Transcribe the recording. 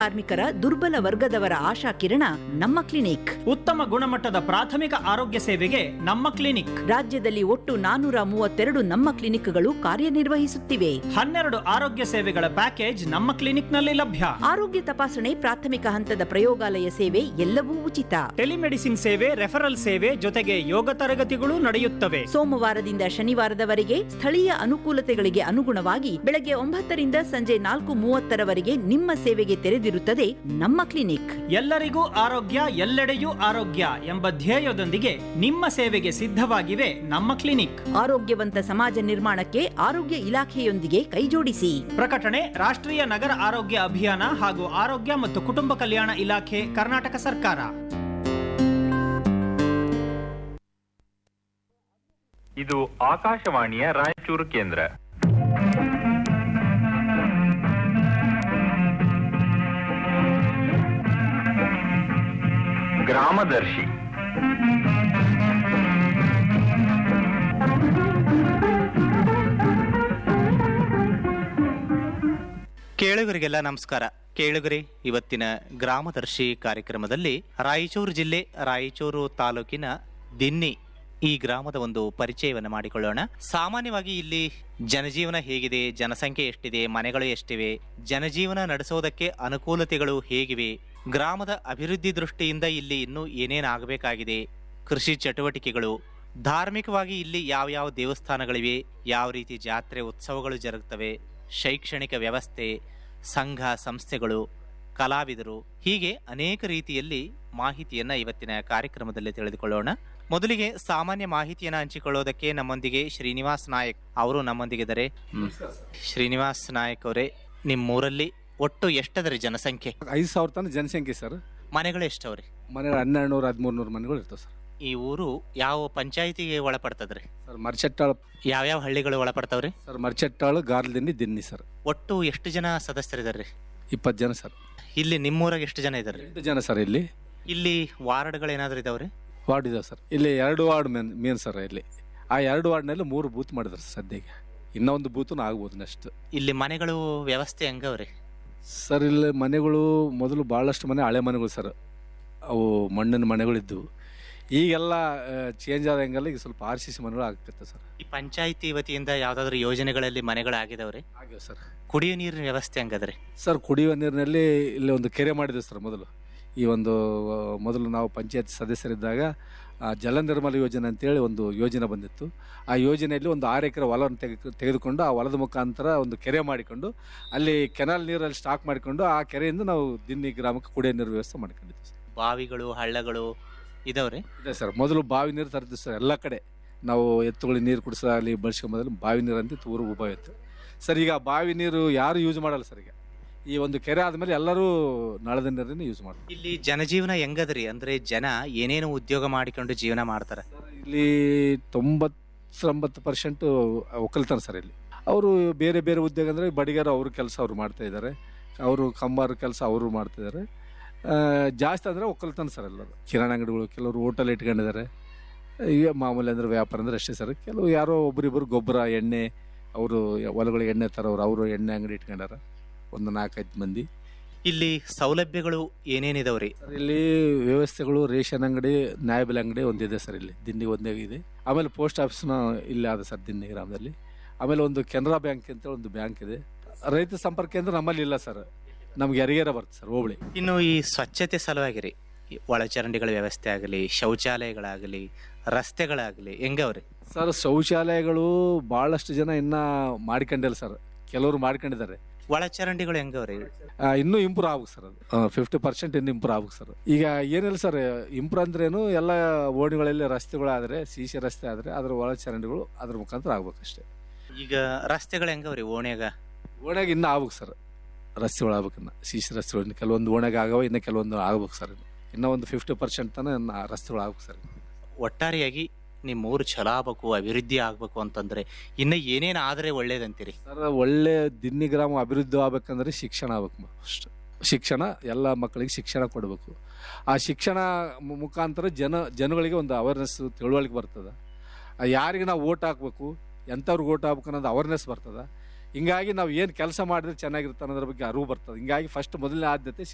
ಕಾರ್ಮಿಕರ ದುರ್ಬಲ ವರ್ಗದವರ ಆಶಾ ಕಿರಣ ನಮ್ಮ ಕ್ಲಿನಿಕ್. ಉತ್ತಮ ಗುಣಮಟ್ಟದ ಪ್ರಾಥಮಿಕ ಆರೋಗ್ಯ ಸೇವೆಗೆ ನಮ್ಮ ಕ್ಲಿನಿಕ್. ರಾಜ್ಯದಲ್ಲಿ ಒಟ್ಟು 432 ನಮ್ಮ ಕ್ಲಿನಿಕ್ಗಳು ಕಾರ್ಯನಿರ್ವಹಿಸುತ್ತಿವೆ. 12 ಆರೋಗ್ಯ ಸೇವೆಗಳ ಪ್ಯಾಕೇಜ್ ನಮ್ಮ ಕ್ಲಿನಿಕ್ನಲ್ಲಿ ಲಭ್ಯ. ಆರೋಗ್ಯ ತಪಾಸಣೆ, ಪ್ರಾಥಮಿಕ ಹಂತದ ಪ್ರಯೋಗಾಲಯ ಸೇವೆ ಎಲ್ಲವೂ ಉಚಿತ. ಟೆಲಿಮೆಡಿಸಿನ್ ಸೇವೆ, ರೆಫರಲ್ ಸೇವೆ ಜೊತೆಗೆ ಯೋಗ ತರಗತಿಗಳು ನಡೆಯುತ್ತವೆ. ಸೋಮವಾರದಿಂದ ಶನಿವಾರದವರೆಗೆ ಸ್ಥಳೀಯ ಅನುಕೂಲತೆಗಳಿಗೆ ಅನುಗುಣವಾಗಿ ಬೆಳಗ್ಗೆ 9 ರಿಂದ ಸಂಜೆ 4:30 ನಿಮ್ಮ ಸೇವೆಗೆ ತೆರೆದಿರುತ್ತದೆ ನಮ್ಮ ಕ್ಲಿನಿಕ್. ಎಲ್ಲರಿಗೂ ಆರೋಗ್ಯ, ಎಲ್ಲೆಡೆಯೂ ಆರೋಗ್ಯ ಎಂಬ ಧ್ಯೇಯದೊಂದಿಗೆ ನಿಮ್ಮ ಸೇವೆಗೆ ಸಿದ್ಧವಾಗಿವೆ ನಮ್ಮ ಕ್ಲಿನಿಕ್. ಆರೋಗ್ಯವಂತ ಸಮಾಜ ನಿರ್ಮಾಣಕ್ಕೆ ಆರೋಗ್ಯ ಇಲಾಖೆಯೊಂದಿಗೆ ಕೈಜೋಡಿಸಿ. ಪ್ರಕಟಣೆ ರಾಷ್ಟ್ರೀಯ ನಗರ ಆರೋಗ್ಯ ಅಭಿಯಾನ ಹಾಗೂ ಆರೋಗ್ಯ ಮತ್ತು ಕುಟುಂಬ ಕಲ್ಯಾಣ ಇಲಾಖೆ, ಕರ್ನಾಟಕ ಸರ್ಕಾರ. ಇದು ಆಕಾಶವಾಣಿಯ ರಾಯಚೂರು ಕೇಂದ್ರ. ಗ್ರಾಮದರ್ಶಿ. ಕೇಳುಗರಿಗೆಲ್ಲ ನಮಸ್ಕಾರ. ಕೇಳುಗರೆ, ಇವತ್ತಿನ ಗ್ರಾಮದರ್ಶಿ ಕಾರ್ಯಕ್ರಮದಲ್ಲಿ ರಾಯಚೂರು ಜಿಲ್ಲೆ, ರಾಯಚೂರು ತಾಲೂಕಿನ ದಿನ್ನಿ ಈ ಗ್ರಾಮದ ಒಂದು ಪರಿಚಯವನ್ನು ಮಾಡಿಕೊಳ್ಳೋಣ. ಸಾಮಾನ್ಯವಾಗಿ ಇಲ್ಲಿ ಜನಜೀವನ ಹೇಗಿದೆ, ಜನಸಂಖ್ಯೆ ಎಷ್ಟಿದೆ, ಮನೆಗಳು ಎಷ್ಟಿವೆ, ಜನಜೀವನ ನಡೆಸೋದಕ್ಕೆ ಅನುಕೂಲತೆಗಳು ಹೇಗಿವೆ, ಗ್ರಾಮದ ಅಭಿವೃದ್ಧಿ ದೃಷ್ಟಿಯಿಂದ ಇಲ್ಲಿ ಇನ್ನೂ ಏನೇನಾಗಬೇಕಾಗಿದೆ, ಕೃಷಿ ಚಟುವಟಿಕೆಗಳು, ಧಾರ್ಮಿಕವಾಗಿ ಇಲ್ಲಿ ಯಾವ ದೇವಸ್ಥಾನಗಳಿವೆ, ಯಾವ ರೀತಿ ಜಾತ್ರೆ ಉತ್ಸವಗಳು ಜರುಗುತ್ತವೆ, ಶೈಕ್ಷಣಿಕ ವ್ಯವಸ್ಥೆ, ಸಂಘ ಸಂಸ್ಥೆಗಳು, ಕಲಾವಿದರು, ಹೀಗೆ ಅನೇಕ ರೀತಿಯಲ್ಲಿ ಮಾಹಿತಿಯನ್ನ ಇವತ್ತಿನ ಕಾರ್ಯಕ್ರಮದಲ್ಲಿ ತಿಳಿದುಕೊಳ್ಳೋಣ. ಮೊದಲಿಗೆ ಸಾಮಾನ್ಯ ಮಾಹಿತಿಯನ್ನು ಹಂಚಿಕೊಳ್ಳೋದಕ್ಕೆ ನಮ್ಮೊಂದಿಗೆ ಶ್ರೀನಿವಾಸ್ ನಾಯಕ್ ಅವರು ನಮ್ಮೊಂದಿಗಿದ್ದಾರೆ. ಶ್ರೀನಿವಾಸ್ ನಾಯಕ್ ಅವರೇ, ನಿಮ್ಮೂರಲ್ಲಿ ಒಟ್ಟು ಎಷ್ಟದರಿ ಜನಸಂಖ್ಯೆ? 5,000 ತನಕ ಜನಸಂಖ್ಯೆ ಸರ್. ಮನೆಗಳು ಎಷ್ಟವ್ರಿ? ಮನೆಗಳು 1200-1300 ಮನೆಗಳು ಇರ್ತವೆ ಸರ್. ಈ ಊರು ಯಾವ ಪಂಚಾಯಿತಿಗೆ ಒಳಪಡ್ತದ್ರಿ? ಸರ್ ಮರ್ಚಟ್ಟಾಳು. ಯಾವ್ಯಾವ ಹಳ್ಳಿಗಳು ಒಳಪಡ್ತಾವ್ರಿ? ಸರ್ ಮರ್ಚಟ್ಟಾಳು, ಗಾರ್ಲದಿನ್ನಿ, ದಿನ್ನಿ ಸರ್. ಒಟ್ಟು ಎಷ್ಟು ಜನ ಸದಸ್ಯರಿದಾರ್ರಿ? 20 ಜನ ಸರ್. ಇಲ್ಲಿ ನಿಮ್ಮೂರಾಗ ಎಷ್ಟು ಜನ ಇದಾರ್ರಿ? 8 ಜನ ಸರ್. ಇಲ್ಲಿ ವಾರ್ಡ್ಗಳು ಏನಾದ್ರು ಇದಾವ್ರಿ? ವಾರ್ಡ್ ಇದಾವೆ ಸರ್. ಇಲ್ಲಿ 2 ವಾರ್ಡ್ ಮೇನ್ ಸರ್. ಇಲ್ಲಿ ಆ 2 ವಾರ್ಡ್ನಲ್ಲಿ 3 ಬೂತ್ ಮಾಡಿದ್ರು ಸದ್ಯಕ್ಕೆ. ಇನ್ನೂ ಒಂದು ಬೂತು ಆಗ್ಬೋದು ನೆಕ್ಸ್ಟ್. ಇಲ್ಲಿ ಮನೆಗಳು ವ್ಯವಸ್ಥೆ ಹೆಂಗವ್ರಿ ಸರ್? ಇಲ್ಲಿ ಮನೆಗಳು ಮೊದಲು ಭಾಳಷ್ಟು ಮನೆ ಹಳೆ ಮನೆಗಳು ಸರ್. ಅವು ಮಣ್ಣಿನ ಮನೆಗಳಿದ್ದವು. ಈಗೆಲ್ಲ ಚೇಂಜ್ ಆದಂಗೆಲ್ಲ ಈಗ ಸ್ವಲ್ಪ RCC ಮನೆಗಳು ಆಗ್ತಿತ್ತು ಸರ್. ಈ ಪಂಚಾಯಿತಿ ವತಿಯಿಂದ ಯಾವ್ದಾದ್ರು ಯೋಜನೆಗಳಲ್ಲಿ ಮನೆಗಳಾಗಿದಾವ್ರಿ? ಆಗಿವೆ ಸರ್. ಕುಡಿಯೋ ನೀರಿನ ವ್ಯವಸ್ಥೆ ಹೆಂಗದ್ರಿ ಸರ್? ಕುಡಿಯುವ ನೀರಿನಲ್ಲಿ ಇಲ್ಲಿ ಒಂದು ಕೆರೆ ಮಾಡಿದ್ವಿ ಸರ್. ಮೊದಲು ನಾವು ಪಂಚಾಯತ್ ಸದಸ್ಯರಿದ್ದಾಗ ಜಲ ನಿರ್ಮಲ ಯೋಜನೆ ಅಂತೇಳಿ ಒಂದು ಯೋಜನೆ ಬಂದಿತ್ತು. ಆ ಯೋಜನೆಯಲ್ಲಿ ಒಂದು 6 ಎಕರೆ ಹೊಲವನ್ನು ತೆಗೆದುಕೊಂಡು ಆ ಹೊಲದ ಮುಖಾಂತರ ಒಂದು ಕೆರೆ ಮಾಡಿಕೊಂಡು ಅಲ್ಲಿ ಕೆನಾಲ್ ನೀರಲ್ಲಿ ಸ್ಟಾಕ್ ಮಾಡಿಕೊಂಡು ಆ ಕೆರೆಯಿಂದ ನಾವು ದಿನ್ನಿ ಗ್ರಾಮಕ್ಕೆ ಕುಡಿಯೋ ನೀರು ವ್ಯವಸ್ಥೆ ಮಾಡ್ಕೊಂಡಿದ್ವಿ ಸರ್. ಬಾವಿಗಳು, ಹಳ್ಳಗಳು ಇದಾವ್ರಿ? ಇದೆ ಸರ್. ಮೊದಲು ಬಾವಿ ನೀರು ತರ್ತೀವಿ ಸರ್. ಎಲ್ಲ ಕಡೆ ನಾವು ಎತ್ತುಗಳಿಗೆ ನೀರು ಕುಡಿಸಲಿ ಬಳಸ್ಕೊಂಬಂದ್ರೆ ಬಾವಿ ನೀರು ಅಂತ ಊರು ಉಭಯ ಇತ್ತು ಸರ್. ಈಗ ಬಾವಿ ನೀರು ಯಾರು ಯೂಸ್ ಮಾಡಲ್ಲ ಸರ್. ಈಗ ಈ ಒಂದು ಕೆರೆ ಆದ್ಮೇಲೆ ಎಲ್ಲರೂ ನಳದ ನೀರನ್ನು ಯೂಸ್ ಮಾಡ್ತಾರೆ. ಇಲ್ಲಿ ಜನಜೀವನ ಹೆಂಗದ್ರಿ? ಅಂದ್ರೆ ಜನ ಏನೇನು ಉದ್ಯೋಗ ಮಾಡಿಕೊಂಡು ಜೀವನ ಮಾಡ್ತಾರೆ? ಇಲ್ಲಿ 90-90% ಒಕ್ಕಲ್ತನ ಸರ್. ಇಲ್ಲಿ ಅವರು ಬೇರೆ ಬೇರೆ ಉದ್ಯೋಗ ಅಂದರೆ ಬಡಿಗಾರ ಅವ್ರ ಕೆಲಸ ಅವ್ರು ಮಾಡ್ತಾ ಇದ್ದಾರೆ. ಅವರು ಕಂಬಾರ ಕೆಲಸ ಅವರು ಮಾಡ್ತಾ ಇದ್ದಾರೆ. ಜಾಸ್ತಿ ಅಂದರೆ ಒಕ್ಕಲ್ತನ ಸರ್. ಎಲ್ಲರೂ ಕಿರಾಣಿ ಅಂಗಡಿಗಳು, ಕೆಲವರು ಹೋಟೆಲ್ ಇಟ್ಕೊಂಡಿದ್ದಾರೆ. ಈಗ ಮಾಮೂಲಿ ಅಂದರೆ ವ್ಯಾಪಾರ ಅಂದರೆ ಅಷ್ಟೇ ಸರ್. ಕೆಲವು ಯಾರೋ ಒಬ್ಬರಿಬ್ಬರು ಗೊಬ್ಬರ, ಎಣ್ಣೆ, ಅವರು ಹೊಲಗಳಿಗೆ ಎಣ್ಣೆ ತರೋರು, ಅವರು ಎಣ್ಣೆ ಅಂಗಡಿ ಇಟ್ಕೊಂಡಾರ ಒಂದು 4-5 ಮಂದಿ. ಇಲ್ಲಿ ಸೌಲಭ್ಯಗಳು ಏನೇನಿದಾವ್ರಿ? ಇಲ್ಲಿ ವ್ಯವಸ್ಥೆಗಳು ರೇಷನ್ ಅಂಗಡಿ, ನ್ಯಾಯಬೆಲೆ ಅಂಗಡಿ ಒಂದಿದೆ ಸರ್. ಇಲ್ಲಿ ದಿನ್ನಿ ಒಂದೇ ಇದೆ. ಆಮೇಲೆ ಪೋಸ್ಟ್ ಆಫೀಸ್ನ ಇಲ್ಲಿ ಆದ ಸರ್ ದಿನ್ನಿ ಗ್ರಾಮದಲ್ಲಿ. ಆಮೇಲೆ ಒಂದು ಕೆನರಾ ಬ್ಯಾಂಕ್ ಅಂತ ಒಂದು ಬ್ಯಾಂಕ್ ಇದೆ. ರೈತ ಸಂಪರ್ಕ ಕೇಂದ್ರ ನಮ್ಮಲ್ಲಿ ಇಲ್ಲ ಸರ್. ನಮ್ಗೆ ಯಾರಿಗಾರ ಬರ್ತದೆ ಸರ್ ಹೋಬಳಿ. ಇನ್ನು ಈ ಸ್ವಚ್ಛತೆ ಸಲುವಾಗಿರಿ ಒಳಚರಂಡಿಗಳ ವ್ಯವಸ್ಥೆ ಆಗಲಿ, ಶೌಚಾಲಯಗಳಾಗಲಿ, ರಸ್ತೆಗಳಾಗಲಿ ಹೆಂಗವ್ರಿ ಸರ್? ಶೌಚಾಲಯಗಳು ಭಾಳಷ್ಟು ಜನ ಇನ್ನೂ ಮಾಡ್ಕೊಂಡಿಲ್ಲ ಸರ್. ಕೆಲವರು ಮಾಡ್ಕೊಂಡಿದ್ದಾರೆ. ಒಳಚರಂಡಿಗಳು ಹೆಂಗವ್ರಿ? ಇನ್ನೂ ಇಂಪ್ರೂವ್ ಆಗ್ಬೇಕು ಸರ್. ಅದು 50% ಇನ್ನು ಇಂಪ್ರೂವ್ ಆಗ್ಬೇಕು ಸರ್. ಈಗ ಏನಿಲ್ಲ ಸರ್, ಇಂಪ್ರೂವ್ ಅಂದ್ರೇನು, ಎಲ್ಲ ಓಣಿಗಳಲ್ಲಿ ರಸ್ತೆಗಳಾದರೆ, CC ರಸ್ತೆ ಆದರೆ ಅದರ ಒಳಚರಂಡಿಗಳು ಅದ್ರ ಮುಖಾಂತರ ಆಗ್ಬೇಕಷ್ಟೇ. ಈಗ ರಸ್ತೆಗಳು ಹೆಂಗವ್ರಿ ಓಣ್ಯಾಗ? ಓಣ್ಯಾಗ ಇನ್ನೂ ಆಗ್ಬೇಕು ಸರ್. ರಸ್ತೆಗಳು ಆಗ್ಬೇಕನ್ನ CC ರಸ್ತೆಗಳು ಕೆಲವೊಂದು ಓಣ್ಯಾಗ ಆಗವ, ಇನ್ನು ಕೆಲವೊಂದು ಆಗ್ಬೇಕು ಸರ್. ಇನ್ನೂ ಒಂದು 50% ತನಕ ರಸ್ತೆಗಳು ಆಗ್ಬೇಕು ಸರ್. ಒಟ್ಟಾರೆಯಾಗಿ ನಿಮ್ಮ ಊರು ಛಲ ಆಗ್ಬೇಕು, ಅಭಿವೃದ್ಧಿ ಆಗ್ಬೇಕು ಅಂತಂದ್ರೆ ಇನ್ನು ಏನೇನು ಆದ್ರೆ ಒಳ್ಳೇದಂತೀರಿ ಸರ್? ಒಳ್ಳೆ ದಿನ್ನಿ ಗ್ರಾಮ ಅಭಿವೃದ್ಧಿ ಆಗ್ಬೇಕಂದ್ರೆ ಶಿಕ್ಷಣ ಆಗ್ಬೇಕು. ಫಸ್ಟ್ ಶಿಕ್ಷಣ, ಎಲ್ಲ ಮಕ್ಕಳಿಗೆ ಶಿಕ್ಷಣ ಕೊಡಬೇಕು. ಆ ಶಿಕ್ಷಣ ಮುಖಾಂತರ ಜನಗಳಿಗೆ ಒಂದು ಅವೇರ್ನೆಸ್, ತಿಳುವಳಿಕೆ ಬರ್ತದೆ. ಯಾರಿಗೆ ನಾವು ಓಟ್ ಹಾಕ್ಬೇಕು, ಎಂಥವ್ರಿಗೆ ಓಟ್ ಹಾಕ್ಬೇಕು ಅನ್ನೋದು ಅವೇರ್ನೆಸ್ ಬರ್ತದೆ. ಹಿಂಗಾಗಿ ನಾವು ಏನು ಕೆಲಸ ಮಾಡಿದ್ರೆ ಚೆನ್ನಾಗಿರುತ್ತೆ ಅನ್ನೋದ್ರ ಬಗ್ಗೆ ಅರಿವು ಬರ್ತದೆ. ಹಿಂಗಾಗಿ ಫಸ್ಟ್ ಮೊದಲನೇ ಆದ್ಯತೆ